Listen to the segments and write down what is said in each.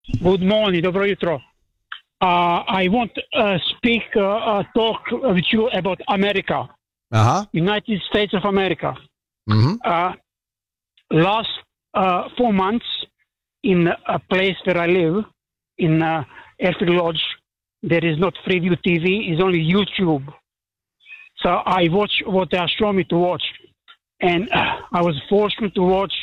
Good morning, dobro jutro. I want to talk with you about America, United States of America. Mm-hmm. Last 4 months in a place where I live, in Airfield Lodge, there is not Freeview TV, it's only YouTube. So I watch what they are showing me to watch. And I was fortunate to watch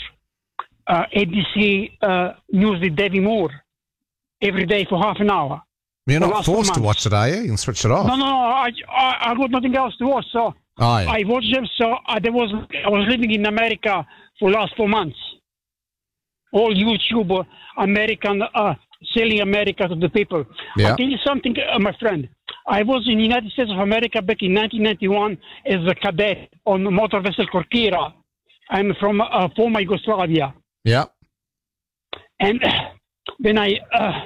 ABC News with Debbie Moore every day for half an hour. You're not forced to watch it, are you? You can switch it off. No. I got nothing else to watch, so I watched them. So I was living in America for last 4 months. All YouTube, American, selling America to the people. Yeah. I'll tell you something, my friend. I was in the United States of America back in 1991 as a cadet on motor vessel Corkira. I'm from former Yugoslavia. Yeah. And when I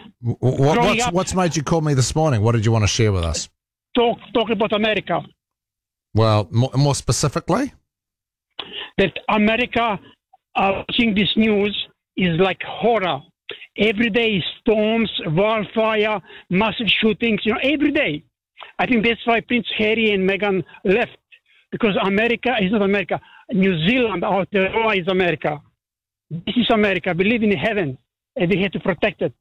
what's made you call me this morning? What did you want to share with us? Talk about America. Well, more specifically, that America watching this news is like horror. Every day storms, wildfire, massive shootings. Every day. I think that's why Prince Harry and Meghan left, because America is not America. New Zealand out there is America. This is America. We live in heaven, and we have to protect it.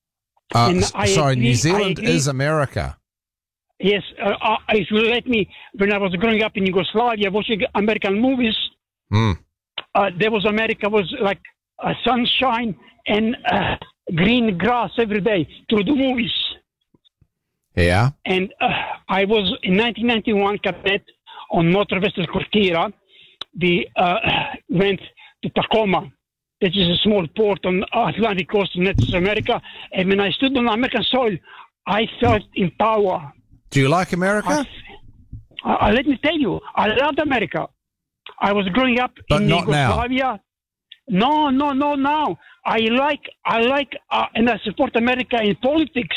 New Zealand is America. Yes, if you let me, when I was growing up in Yugoslavia, watching American movies, there was America was like sunshine and green grass every day through the movies. Yeah. And I was in 1991 cadet on motor vessel Corkira. We went to Tacoma. This is a small port on Atlantic coast in North America. And when I stood on American soil, I felt in power. Do you like America? Let me tell you, I loved America. I was growing up in Yugoslavia. No. Now I like, and I support America in politics.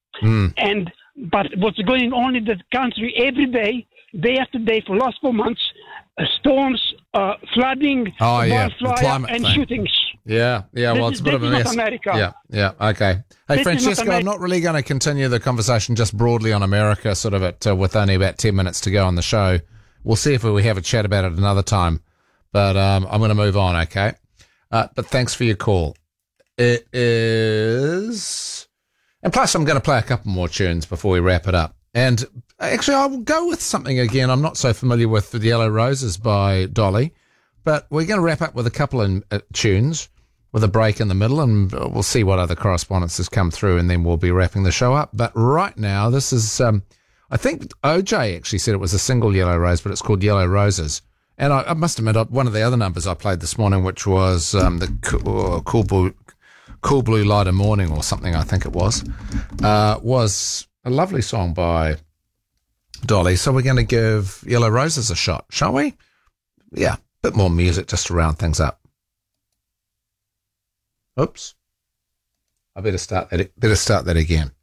But what's going on in the country every day, day after day, for last 4 months, storms, flooding, wildfire, and shootings. Yeah. Well, it's a bit of a mess. America. Yeah. Okay. Hey, Francesco, I'm not really going to continue the conversation just broadly on America, sort of with only about 10 minutes to go on the show. We'll see if we have a chat about it another time. But I'm going to move on, okay? But thanks for your call. It is... And plus, I'm going to play a couple more tunes before we wrap it up. And actually, I will go with something again. I'm not so familiar with The Yellow Roses by Dolly, but we're going to wrap up with a couple of tunes with a break in the middle, and we'll see what other correspondences come through, and then we'll be wrapping the show up. But right now, this is, I think OJ actually said it was a single Yellow Rose, but it's called Yellow Roses. And I must admit, one of the other numbers I played this morning, which was the Cool Blue Light of Morning or something, I think it was a lovely song by Dolly. So we're going to give Yellow Roses a shot, shall we? Yeah, a bit more music just to round things up. Oops. I better start that again.